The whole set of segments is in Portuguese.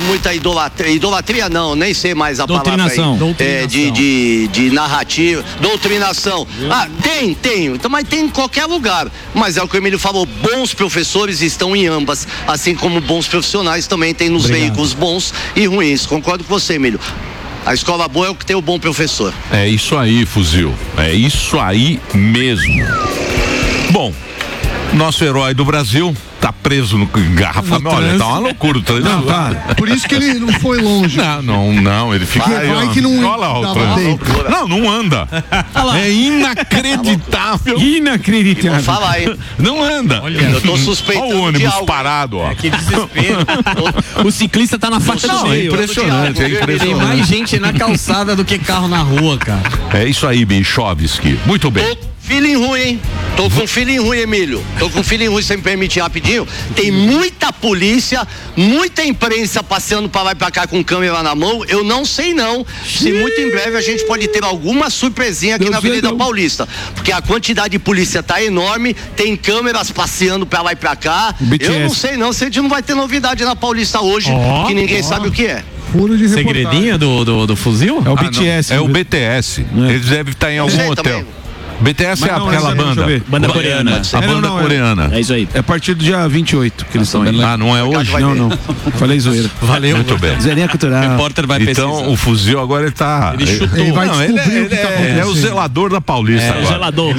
muita idolatria não, nem sei mais a palavra aí. De narrativa, doutrinação. Tem, então, mas tem em qualquer lugar. Mas é o que o Emílio falou, bons professores estão em ambas, assim como bons profissionais também tem nos veículos bons e ruins. Concordo com você, Emílio. A escola boa é o que tem o bom professor. É isso aí, Fuzil. É isso aí mesmo. Bom, nosso herói do Brasil tá preso no engarrafamento. Olha, tá uma loucura o trânsito. Não, tá. Por isso que ele não foi longe. Não, ele fica. Vai que não. Olha lá o trânsito. Não anda. É inacreditável. Inacreditável. Vou falar, hein? Não anda. Olha, eu tô suspeitando. Olha o ônibus parado, ó. Que desespero. O ciclista tá na faixa do meio. Impressionante, Tem mais gente na calçada do que carro na rua, cara. É isso aí, Bichovski. Muito bem. Feeling ruim, hein? Tô com feeling ruim, Emílio. Tô com feeling ruim, se me permitir rapidinho. Tem muita polícia, muita imprensa passeando pra lá e pra cá com câmera na mão. Eu não sei não se muito em breve a gente pode ter alguma surpresinha aqui na Avenida Paulista. Porque a quantidade de polícia tá enorme, tem câmeras passeando pra lá e pra cá. Eu não sei não se a gente não vai ter novidade na Paulista hoje, que ninguém sabe o que é. Segredinho do fuzil? É o BTS. É o BTS. Eles devem estar em algum hotel. Também. BTS é aquela banda. Banda coreana. A banda coreana. É isso aí. É a partir do dia 28 que eles estão aí. Não é hoje? Não. Falei zoeira. Valeu. Muito bem. Zerinha cultural. O repórter vai pesquisar. Então, o Fuzil agora ele tá... Ele chutou. Ele vai descobrir o que tá Ele é o acontecendo. zelador da Paulista agora. Zelador.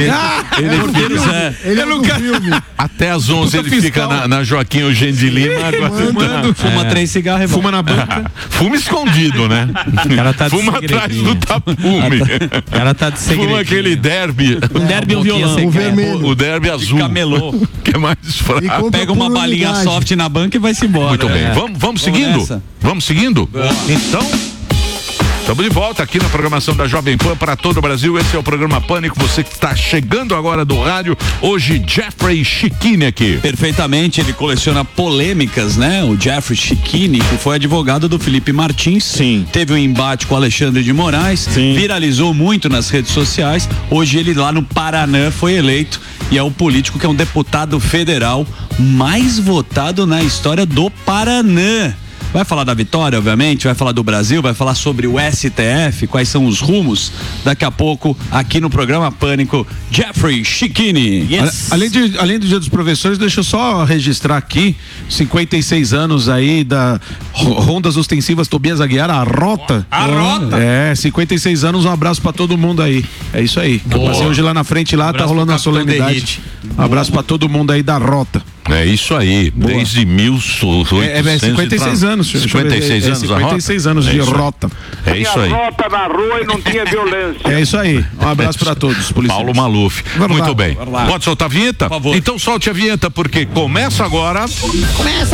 Ele é do filme. Até às 11 ele fica na Joaquim Eugênio de Lima. Fuma 3 cigarros e Fuma na banca. Fuma escondido, né? O cara tá de Fuma atrás do tapume. O cara tá de segredinho. Fuma aquele derby. Um derby ou violão. O vermelho. O derby azul. Camelô. Que é mais fraco. Pega uma balinha soft na banca e vai-se embora. Muito bem. Vamos seguindo? Nessa. Vamos seguindo? Então, estamos de volta aqui na programação da Jovem Pan para todo o Brasil. Esse é o programa Pânico. Você que está chegando agora do rádio. Hoje, Jeffrey Schickini aqui. Perfeitamente, ele coleciona polêmicas, né? O Jeffrey Schickini, que foi advogado do Felipe Martins. Sim. Teve um embate com o Alexandre de Moraes. Sim. Viralizou muito nas redes sociais. Hoje ele lá no Paraná foi eleito e é o político que é um deputado federal mais votado na história do Paraná. Vai falar da vitória, obviamente, vai falar do Brasil, vai falar sobre o STF, quais são os rumos. Daqui a pouco, aqui no programa Pânico, Jeffrey Schickini. Yes. Além do Dia dos Professores, deixa eu só registrar aqui 56 anos aí da Rondas Ostensivas Tobias Aguiar, a Rota. A Rota? 56 anos, um abraço pra todo mundo aí. É isso aí. Eu passei hoje lá na frente, lá tá rolando a solenidade. Um abraço pra todo mundo aí da Rota. É isso aí. Boa. Desde 1800. 56 anos, senhor. 56 anos, 56 anos de Rota. É isso aí. Rota na rua e não tinha violência. É isso aí. Um abraço pra todos, policiais. Paulo Maluf. Muito bem. Pode soltar a vinheta? Por favor. Então solte a vinheta, porque começa agora. Começa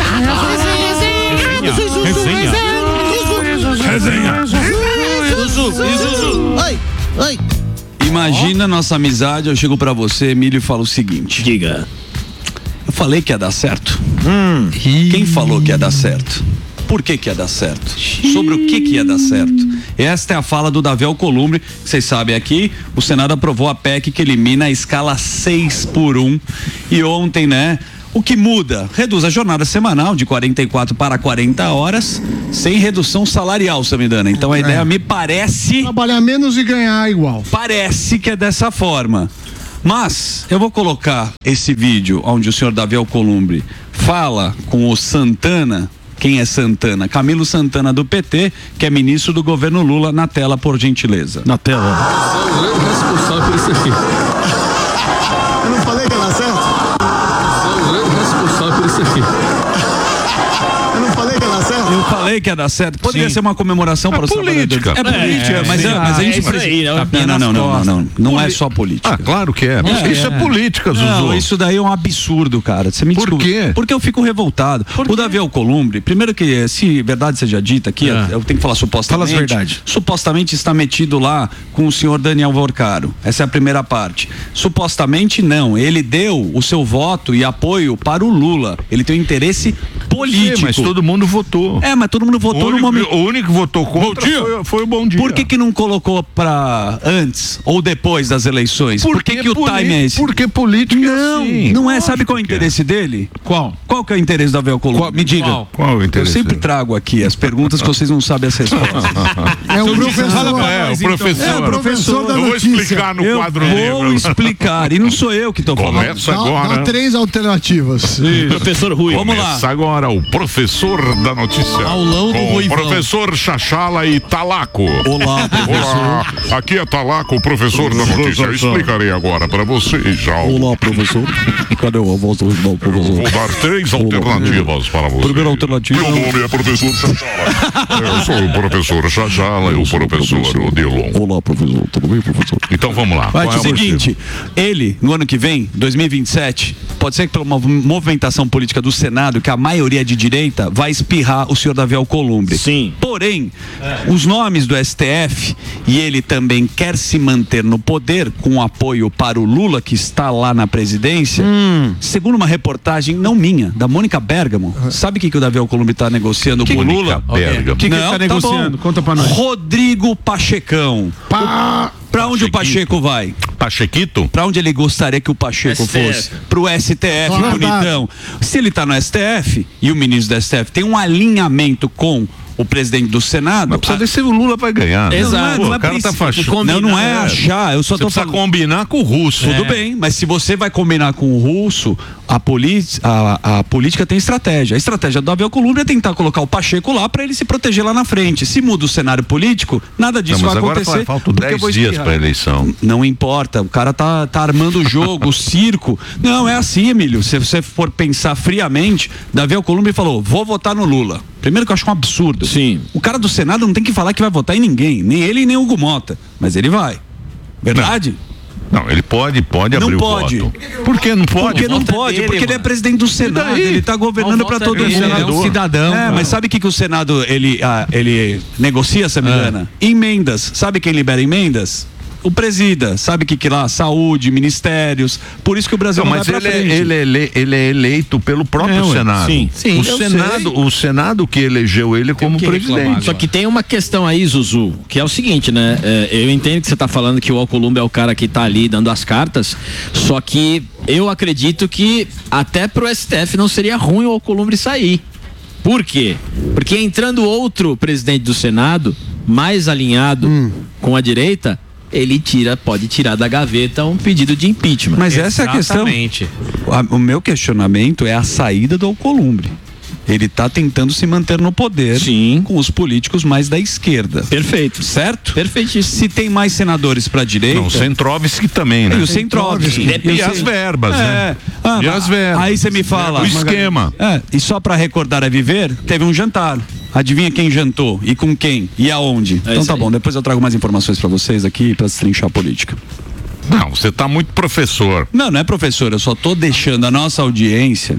Oi. Imagina nossa amizade, eu chego pra você, Emílio, e falo o seguinte. Diga. Eu falei que ia dar certo. Quem falou que ia dar certo? Por que ia dar certo? Sobre o que ia dar certo? Esta é a fala do Davi Alcolumbre. Vocês sabem aqui, o Senado aprovou a PEC que elimina a escala 6x1. E ontem, né? O que muda? Reduz a jornada semanal de 44 para 40 horas, sem redução salarial, Samidana. Então a ideia me parece... Trabalhar menos e ganhar igual. Parece que é dessa forma. Mas eu vou colocar esse vídeo onde o senhor Davi Alcolumbre fala com o Santana. Quem é Santana? Camilo Santana do PT, que é ministro do governo Lula, na tela, por gentileza. Na tela. Eu sou responsável por isso aqui. Eu não falei que ia dar certo? Eu sou responsável por isso aqui. Eu não falei que ia dar certo? Eu falei que ia dar certo. Poderia ser uma comemoração para os política. trabalhadores. É política, mas a gente precisa. Não é só política. Ah, claro que é. Isso é política, Zuzu. Não, isso daí é um absurdo, cara. Você me Por quê? Porque eu fico revoltado. O Davi Alcolumbre, primeiro que, se verdade seja dita aqui, eu tenho que falar supostamente. Fala a verdade. Supostamente está metido lá com o senhor Daniel Vorcaro. Essa é a primeira parte. Supostamente não. Ele deu o seu voto e apoio para o Lula. Ele tem um interesse político. Sim, mas todo mundo votou. votou. Mas todo mundo votou no momento. O único que votou contra foi o Bom Dia. Por que não colocou pra antes ou depois das eleições? Por que o time é esse? Porque política Não é. Sabe qual é o interesse dele? Qual? Qual que é o interesse da Davi Alcolumbre? Me diga. Qual é o Eu interesse? sempre trago aqui as perguntas que vocês não sabem as respostas. É o professor. o professor. É o professor da Eu vou notícia. explicar no Eu quadro vou negro. explicar. E não sou eu que tô falando. Começa agora. Dá 3 alternativas. Professor Rui. Vamos lá. Começa agora o professor da notícia. Aulão do com o Ruivão. professor Chachala e Talaco. Olá, Olá, aqui é Talaco, o professor da notícia. Eu explicarei agora para vocês já. Olá, professor. Cadê a voz do irmão, professor? Vou dar 3 alternativas para você. Primeira alternativa. Meu nome é professor Chachala. Eu sou o professor Chachala e o professor Odilon. Olá, professor. Tudo bem, professor? Então vamos lá. Vai, Qual é o seguinte, ele, no ano que vem, 2027, pode ser que pela uma movimentação política do Senado, que a maioria é de direita, vai espirrar o senhor Davi Alcolumbre. Sim. Porém, os nomes do STF, e ele também quer se manter no poder com apoio para o Lula, que está lá na presidência, segundo uma reportagem, não minha, da Mônica Bergamo. Sabe o que o Davi Alcolumbre está negociando com o Lula? Bergamo. O que ele tá negociando? bom. Conta pra nós. Rodrigo Pachecão. Pra onde o Pacheco vai? Pachequito? Pra onde ele gostaria que o Pacheco STF. fosse? Pro STF, Verdade. bonitão. Se ele tá no STF e o ministro do STF tem um alinhamento com o presidente do Senado. Mas precisa descer o Lula vai ganhar. Né? Exato. Pô, o cara tá fachando. Não é achar. Eu só Você tô precisa falando. combinar com o russo. Tudo bem, mas se você vai combinar com o russo, a política tem estratégia. A estratégia do Davi Alcolumbre é tentar colocar o Pacheco lá para ele se proteger lá na frente. Se muda o cenário político, nada disso Não, mas vai agora acontecer. faltam porque eu 10 vou dias espirrar. para a eleição. Não importa, o cara tá armando o jogo, o circo. Não, é assim, Emílio. Se você for pensar friamente, Davi Alcolumbre falou: vou votar no Lula. Primeiro que eu acho um absurdo. Sim. O cara do Senado não tem que falar que vai votar em ninguém, nem ele nem o Hugo Mota. Mas ele vai. Verdade? Não, ele pode Não abrir pode. o voto. Por que não pode? Porque não Volta pode, dele, porque ele é mano. presidente do Senado, daí? ele tá governando Não para volta todo dele, mundo. ele é um cidadão, É, cara. mas sabe o que o Senado ele negocia, Samidana? Emendas. Sabe quem libera emendas? O presida. Sabe o que lá? Saúde, ministérios. Por isso que o Brasil Não, não mas vai pra ele, frente. ele é eleito pelo próprio Senado. Sim, sim, O Senado que elegeu ele como presidente. Só que tem uma questão aí, Zuzu, que é o seguinte, né? Eu entendo que você tá falando que o Alcolumbre é o cara que tá ali dando as cartas, só que eu acredito que até pro STF não seria ruim o Alcolumbre sair. Por quê? Porque entrando outro presidente do Senado, mais alinhado com a direita, ele pode tirar da gaveta um pedido de impeachment. Mas essa é a questão. O meu questionamento é a saída do Alcolumbre. Ele tá tentando se manter no poder. Sim. Com os políticos mais da esquerda. Perfeito. Certo? Perfeitíssimo. Se tem mais senadores pra direita. Não, o Centrovski também, né? E o Centrovski. E as verbas, né? E as verbas. Aí você me fala. O esquema. E só pra recordar é viver, teve um jantar. Adivinha quem jantou? E com quem? E aonde? Então isso tá aí. bom, depois eu trago mais informações pra vocês aqui pra destrinchar a política. Não, você tá muito professor. Não é professor, eu só tô deixando a nossa audiência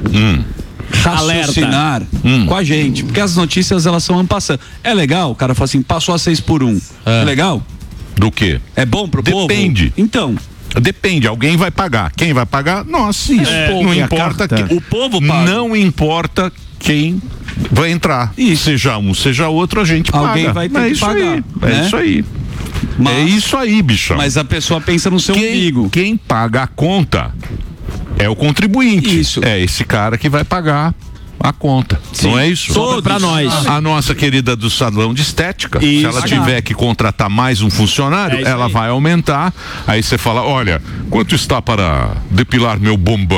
raciocinar com a gente, porque as notícias elas são ampassando. É legal, o cara fala assim, passou a 6x1. É legal? Do quê? É bom pro povo? Depende. Então, Depende, alguém vai pagar. Quem vai pagar? Nós. Não importa o povo paga. Não importa quem vai entrar. Isso. Seja um, seja outro, a gente Alguém paga. vai ter que isso pagar, aí. né? É isso aí. É isso aí, bichão. Mas a pessoa pensa no seu umbigo. Quem paga a conta é o contribuinte. Isso. É esse cara que vai pagar a conta. Sim. Não é isso? Sobra pra nós. A nossa querida do salão de estética, Isso. se ela tiver que contratar mais um funcionário, É isso ela aí. vai aumentar. Aí você fala, olha, quanto está para depilar meu bombão?